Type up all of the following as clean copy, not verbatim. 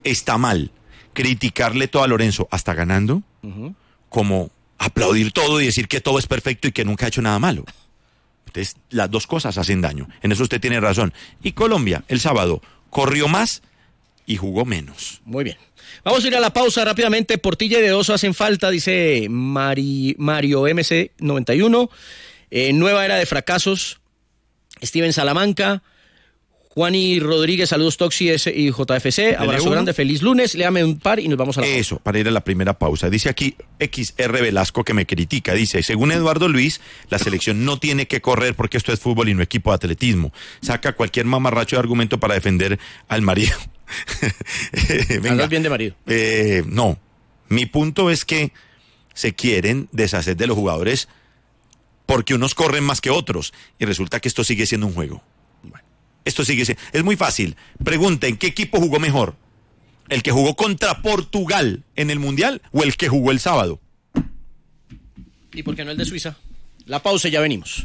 está mal criticarle todo a Lorenzo hasta ganando, como aplaudir todo y decir que todo es perfecto y que nunca ha hecho nada malo. Entonces, las dos cosas hacen daño. En eso usted tiene razón. Y Colombia, el sábado, corrió más y jugó menos. Muy bien. Vamos a ir a la pausa rápidamente. Portilla y Deoso hacen falta, dice Mario MC91. Nueva era de fracasos. Steven Salamanca. Juani Rodríguez, saludos Toxi y JFC, abrazo grande, feliz lunes, léame un par y nos vamos a la pausa. Eso, para ir a la primera pausa. Dice aquí XR Velasco que me critica, dice, según Eduardo Luis, la selección no tiene que correr porque esto es fútbol y no equipo de atletismo. Saca cualquier mamarracho de argumento para defender al marido. ¿Hablas bien de marido? No, mi punto es que se quieren deshacer de los jugadores porque unos corren más que otros y resulta que esto sigue siendo un juego. Esto sigue siendo, es muy fácil. Pregunten, ¿qué equipo jugó mejor? ¿El que jugó contra Portugal en el Mundial o el que jugó el sábado? ¿Y por qué no el de Suiza? La pausa y ya venimos.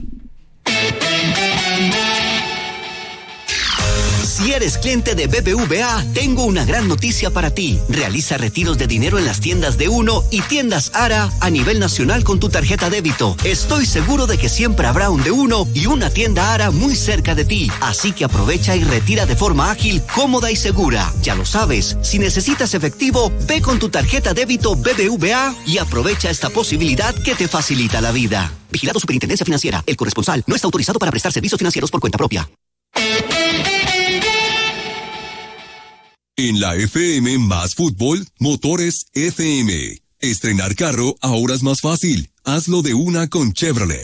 Si eres cliente de BBVA, tengo una gran noticia para ti. Realiza retiros de dinero en las tiendas de Uno y tiendas Ara a nivel nacional con tu tarjeta débito. Estoy seguro de que siempre habrá un de Uno y una tienda Ara muy cerca de ti. Así que aprovecha y retira de forma ágil, cómoda y segura. Ya lo sabes, si necesitas efectivo, ve con tu tarjeta débito BBVA y aprovecha esta posibilidad que te facilita la vida. Vigilado Superintendencia Financiera. El corresponsal no está autorizado para prestar servicios financieros por cuenta propia. En la FM Más Fútbol, Motores FM. Estrenar carro ahora es más fácil. Hazlo de una con Chevrolet.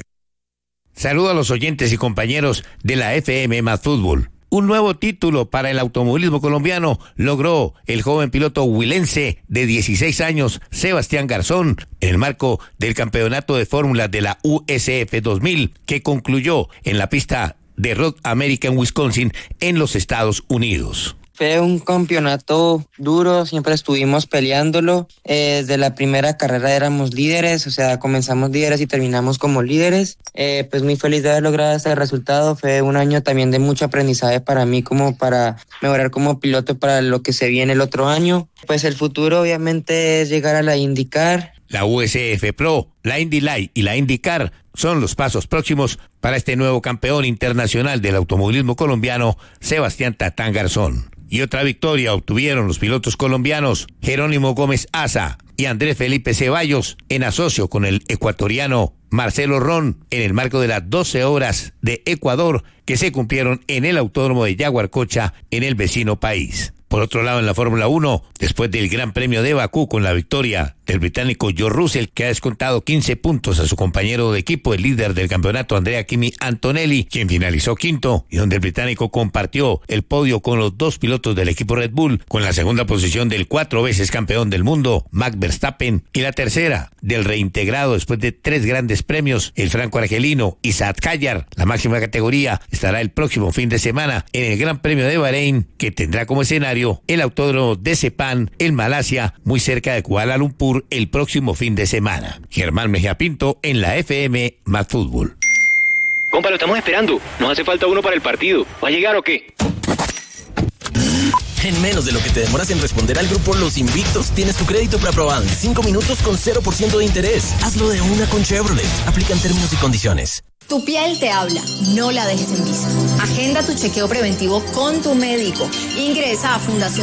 Saludo a los oyentes y compañeros de la FM Más Fútbol. Un nuevo título para el automovilismo colombiano logró el joven piloto huilense de 16 años, Sebastián Garzón, en el marco del campeonato de fórmula de la USF 2000, que concluyó en la pista de Road America en Wisconsin, en los Estados Unidos. Fue un campeonato duro, siempre estuvimos peleándolo. Desde la primera carrera éramos líderes, o sea, comenzamos líderes y terminamos como líderes. Pues muy feliz de haber logrado este resultado. Fue un año también de mucho aprendizaje para mí, como para mejorar como piloto para lo que se viene el otro año. Pues el futuro obviamente es llegar a la IndyCar. La USF Pro, la Indy Light y la IndyCar son los pasos próximos para este nuevo campeón internacional del automovilismo colombiano, Sebastián Tatán Garzón. Y otra victoria obtuvieron los pilotos colombianos Jerónimo Gómez Aza y Andrés Felipe Ceballos en asocio con el ecuatoriano Marcelo Ron en el marco de las 12 horas de Ecuador que se cumplieron en el autódromo de Yaguarcocha en el vecino país. Por otro lado, en la Fórmula 1, después del Gran Premio de Bakú con la victoria del británico George Russell, que ha descontado 15 puntos a su compañero de equipo, el líder del campeonato Andrea Kimi Antonelli, quien finalizó quinto, y donde el británico compartió el podio con los dos pilotos del equipo Red Bull, con la segunda posición del 4 veces campeón del mundo, Max Verstappen, y la tercera del reintegrado después de 3 grandes premios, el franco-argelino Isaac Kayar. La máxima categoría estará el próximo fin de semana en el Gran Premio de Bahrein, que tendrá como escenario el autódromo de Sepang en Malasia, muy cerca de Kuala Lumpur, el próximo fin de semana. Germán Mejía Pinto en la FM Más Fútbol. Compa, lo estamos esperando. Nos hace falta uno para el partido. ¿Va a llegar o qué? En menos de lo que te demoras en responder al grupo Los Invictos, tienes tu crédito preaprobado en 5 minutos con 0% de interés. Hazlo de una con Chevrolet. Aplican términos y condiciones. Tu piel te habla, no la dejes en vista. Agenda tu chequeo preventivo con tu médico. Ingresa a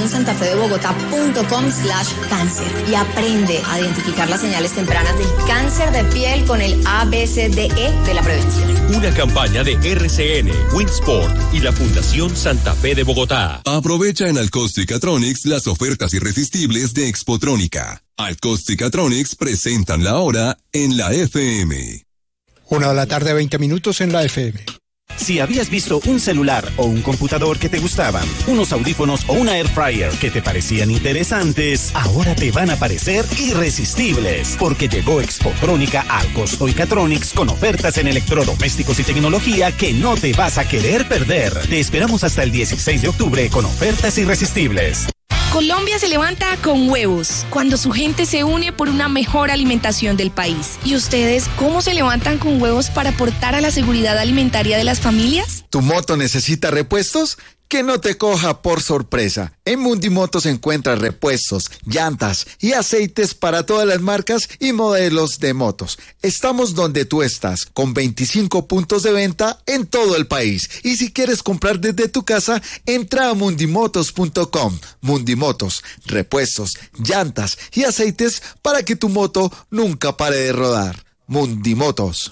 fundacionsantafedebogotá.com/cáncer y aprende a identificar las señales tempranas del cáncer de piel con el ABCDE de la prevención. Una campaña de RCN, Winsport y la Fundación Santa Fe de Bogotá. Aprovecha en Alcostic-Atronics las ofertas irresistibles de Expotrónica. Alcostic-Atronics presentan la hora en la FM. 1:20 p.m. en la FM. Si habías visto un celular o un computador que te gustaban, unos audífonos o una air fryer que te parecían interesantes, ahora te van a parecer irresistibles, porque llegó Expotrónica a Alcostic-Atronics con ofertas en electrodomésticos y tecnología que no te vas a querer perder. Te esperamos hasta el 16 de octubre con ofertas irresistibles. Colombia se levanta con huevos, cuando su gente se une por una mejor alimentación del país. ¿Y ustedes cómo se levantan con huevos para aportar a la seguridad alimentaria de las familias? ¿Tu moto necesita repuestos? Que no te coja por sorpresa. En Mundimotos encuentras repuestos, llantas y aceites para todas las marcas y modelos de motos. Estamos donde tú estás, con 25 puntos de venta en todo el país. Y si quieres comprar desde tu casa, entra a mundimotos.com. Mundimotos, repuestos, llantas y aceites para que tu moto nunca pare de rodar. Mundimotos.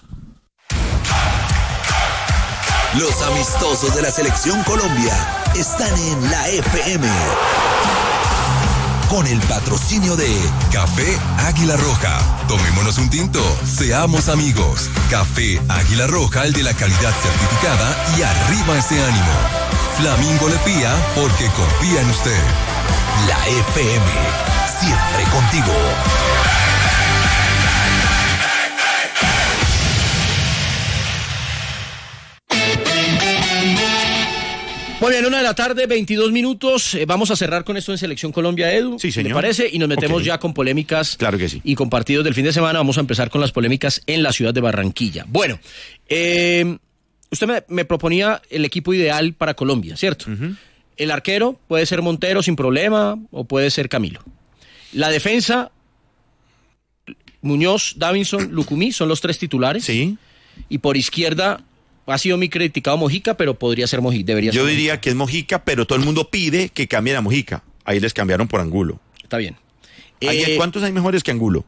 Los amistosos de la Selección Colombia están en la FM. Con el patrocinio de Café Águila Roja. Tomémonos un tinto, seamos amigos. Café Águila Roja, el de la calidad certificada, y arriba ese ánimo. Flamingo le pía porque confía en usted. La FM, siempre contigo. Muy bien, 1:00 p.m, 22 minutos. Vamos a cerrar con esto en Selección Colombia, Edu. Sí, señor. ¿Me parece? Y nos metemos ya con polémicas. Claro que sí. Y con partidos del fin de semana. Vamos a empezar con las polémicas en la ciudad de Barranquilla. Bueno, usted me proponía el equipo ideal para Colombia, ¿cierto? Uh-huh. El arquero puede ser Montero sin problema o puede ser Camilo. La defensa, Muñoz, Davinson, Lucumí son los 3 titulares. Sí. Y por izquierda ha sido muy criticado Mojica, pero podría ser Mojica. Yo diría que es Mojica, pero todo el mundo pide que cambien a Mojica. Ahí les cambiaron por Angulo. Está bien. ¿Cuántos hay mejores que Angulo?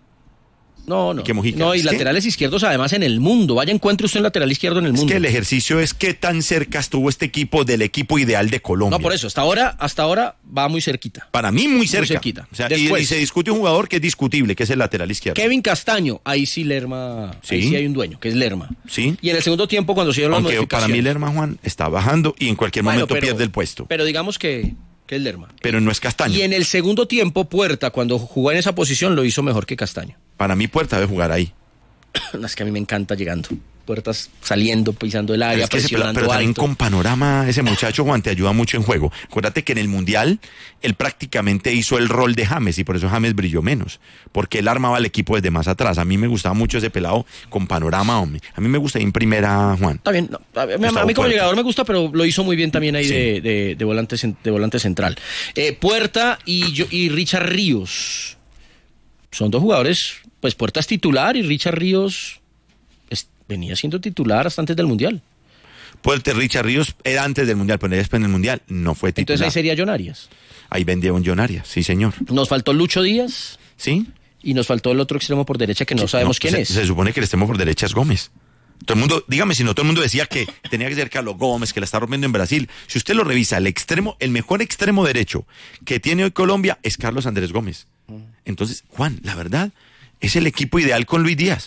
No. Que Mojica. No, y laterales izquierdos además en el mundo. Vaya, encuentre usted un lateral izquierdo en el mundo. Es que el ejercicio es qué tan cerca estuvo este equipo del equipo ideal de Colombia. No, por eso, hasta ahora va muy cerquita. Para mí muy cerca. Muy cerquita. O sea, y se discute un jugador que es discutible, que es el lateral izquierdo. Kevin Castaño, ahí sí Lerma, ¿Sí? Ahí sí hay un dueño, que es Lerma. Sí. Y en el segundo tiempo cuando se dieron las modificaciones. Para mí Lerma, Juan, está bajando y en cualquier momento pierde el puesto. Pero digamos que es Lerma. Pero no es Castaño. Y en el segundo tiempo, Puerta, cuando jugó en esa posición, lo hizo mejor que Castaño. Para mí Puerta debe jugar ahí. Es que a mí me encanta llegando. Puertas saliendo, pisando el área, presionando pero también alto. con panorama, ese muchacho, Juan, te ayuda mucho en juego. Acuérdate que en el Mundial, él prácticamente hizo el rol de James y por eso James brilló menos. Porque él armaba el equipo desde más atrás. A mí me gustaba mucho ese pelado con panorama, hombre. A mí me gusta ir en primera, Juan. Está bien. No, a mí como llegador me gusta, pero lo hizo muy bien también ahí sí. de volante central. Puerta y Richard Ríos. Son 2 jugadores, pues Puerta es titular y Richard Ríos venía siendo titular hasta antes del Mundial. Puerta, Richard Ríos era antes del Mundial, pero después del Mundial no fue titular. Entonces ahí sería John Arias. Ahí vendía un John Arias, sí señor. Nos faltó Lucho Díaz. Sí. Y nos faltó el otro extremo por derecha que no sabemos quién es. Se supone que el extremo por derecha es Gómez. Todo el mundo, dígame si no, todo el mundo decía que tenía que ser Carlos Gómez, que la está rompiendo en Brasil. Si usted lo revisa, el mejor extremo derecho que tiene hoy Colombia es Carlos Andrés Gómez. Entonces, Juan, la verdad, es el equipo ideal con Luis Díaz.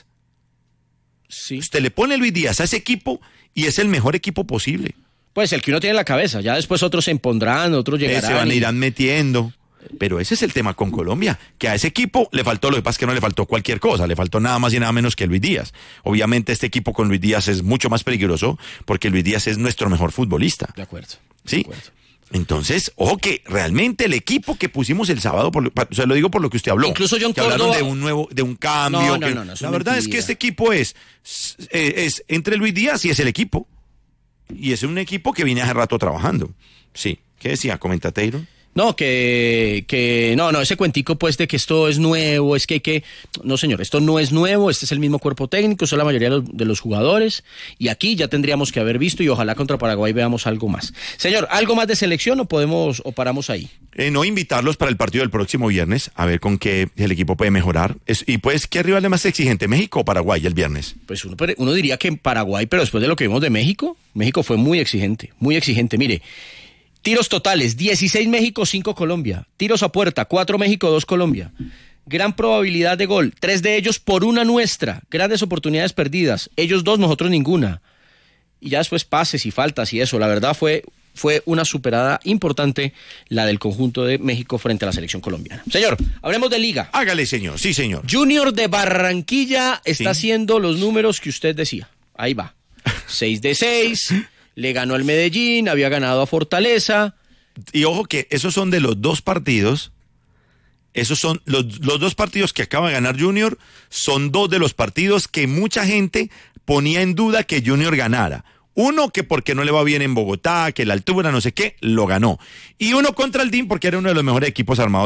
Sí. Usted le pone Luis Díaz a ese equipo y es el mejor equipo posible. Pues el que uno tiene en la cabeza, ya después otros se impondrán, otros llegarán. Irán metiendo. Pero ese es el tema con Colombia, que a ese equipo le faltó, lo que pasa es que no le faltó cualquier cosa, le faltó nada más y nada menos que Luis Díaz. Obviamente este equipo con Luis Díaz es mucho más peligroso porque Luis Díaz es nuestro mejor futbolista. De acuerdo. ¿Sí? De acuerdo. Entonces, ojo que realmente el equipo que pusimos el sábado, se lo digo por lo que usted habló. Incluso John Córdoba, hablaron de un cambio. No, la verdad es que este equipo es entre Luis Díaz y es el equipo. Y es un equipo que viene hace rato trabajando. Sí. ¿Qué decía? Comenta Taylor. No, ese cuentico pues de que esto es nuevo, es que hay que... No, señor, esto no es nuevo, este es el mismo cuerpo técnico, son la mayoría de los jugadores, y aquí ya tendríamos que haber visto, y ojalá contra Paraguay veamos algo más. Señor, ¿algo más de selección o paramos ahí? No, invitarlos para el partido del próximo viernes, a ver con qué el equipo puede mejorar. Y pues, ¿qué rival es más exigente, México o Paraguay el viernes? Pues uno diría que en Paraguay, pero después de lo que vimos de México fue muy exigente, mire... Tiros totales, 16 México, 5 Colombia. Tiros a puerta, 4 México, 2 Colombia. Gran probabilidad de gol, 3 de ellos por una nuestra. Grandes oportunidades perdidas, ellos 2, nosotros ninguna. Y ya después pases y faltas y eso. La verdad fue una superada importante la del conjunto de México frente a la selección colombiana. Señor, hablemos de Liga. Hágale, señor. Sí, señor. Junior de Barranquilla está haciendo los números que usted decía. Ahí va. 6 de 6... Le ganó al Medellín, había ganado a Fortaleza. Y ojo que esos son de los 2 partidos. Esos son los 2 partidos que acaba de ganar Junior. Son 2 de los partidos que mucha gente ponía en duda que Junior ganara. Uno que porque no le va bien en Bogotá, que la altura, no sé qué, lo ganó. Y uno contra el DIN porque era uno de los mejores equipos armados